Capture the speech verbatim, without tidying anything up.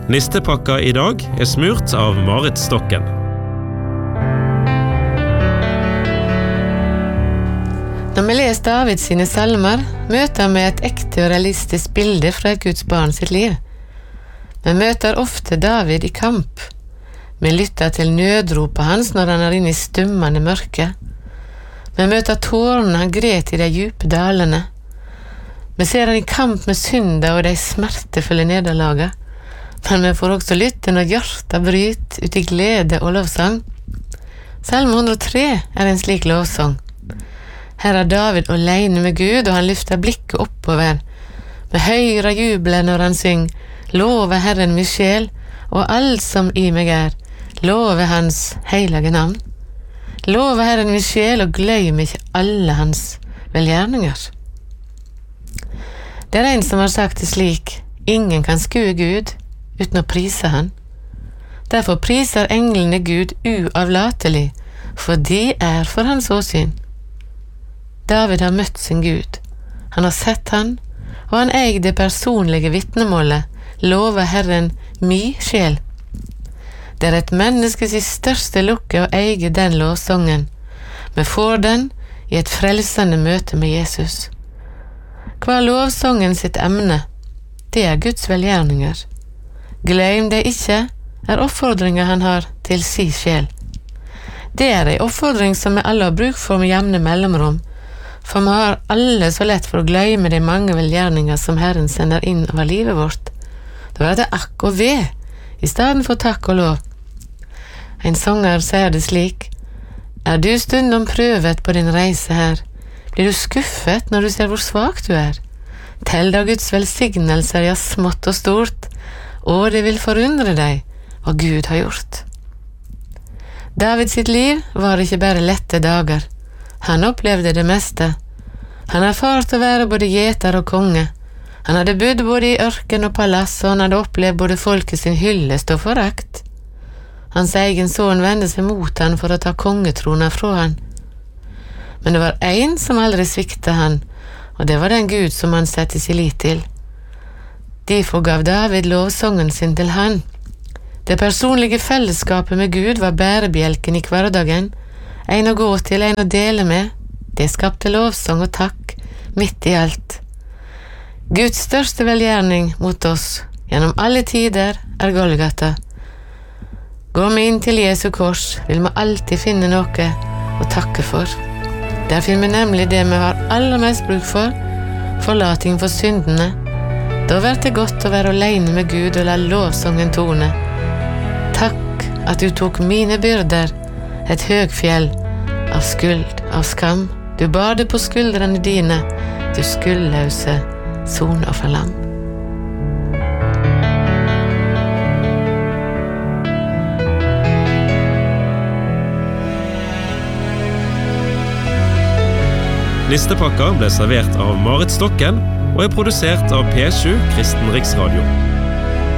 Nistepakka I dag er smurt av Marit Stokken. Når vi leser David sine salmer, møter vi et ekte og realistisk bilde fra Guds barn sitt liv. Vi møter ofte David I kamp. Vi lytter til nødropet hans når han er inne I stummende mørke. Vi møter tårene han gret I de djupe dalene. Vi ser han I kamp med synda og de smertefulle nederlaga. Men vi får også lytte når hjertet bryter ut I glede og lovsang. Salme hundre og tre er en slik lovsang. Her er David alene med Gud, og han lyfter blikket oppover. Med høyre jubler når han synger, love Herren min sjel, og alt som I meg er, love hans heilige navn. Love Herren min sjel, og gløym ikke alle hans velgjerninger. Det er en som har sagt det slik, ingen kan skue Gud uten å prise han. Derfor priser englene Gud uavlatelig, for de er for hans åsyn. David har møtt sin Gud. Han har sett han, og han eier det personlige vittnemålet, love Herren mi sjel. Det er et menneskes største lukke å eie den lovsangen. Vi får den I et frelsende møte med Jesus. Hva er lovsangen sitt emne? Det er Guds velgjerninger. Glem det ikke, er oppfordringen han har til si sjel. Det er en oppfordring som vi alle har bruk for med jevne mellomrom, for vi har alle så lett for å glemme de mange velgjerninger som Herren sender inn over livet vårt. Da er det akk og ved, I stedet for takk og lov. En sanger sier det slik, er du stundom prøvet på din reise her? Blir du skuffet når du ser hvor svak du er? Tell da Guds velsignelser, ja smått og stort, og det vil forundre deg hva Gud har gjort. David sitt liv var ikke bare lette dager. Han opplevde det meste. Han erfarte å være både gjeter og konge. Han hadde bodd både I ørken og palass, og han hadde opplevd både folket sin hyllest og forakt. Hans egen son vendte seg mot han for å ta kongetrona fra han. Men det var en som aldri svikte han, og det var den Gud som han sette sin lit til. Derfor gav David lovsangen sin til han. Det personlige fellesskapet med Gud var bærebjelken I hverdagen, en å gå til, en å dele med. Det skapte lovsang og takk, midt I alt. Guds største velgjerning mot oss, gjennom alle tider, er Golgata. Går vi inn til Jesu kors, vil vi alltid finne noe å takke for. Der finner vi nemlig det vi har aller mest bruk for, forlating for syndene. Da var det godt å være alene med Gud og la lovsangen tone. Takk at du tok mine byrder, et høgfjell av skuld, av skam. Du bar det på skuldrene dine, du skuldløse sonofferlam. Nistepakka ble servert av Marit Stokken og er produsert av P sju Kristen Riksradio.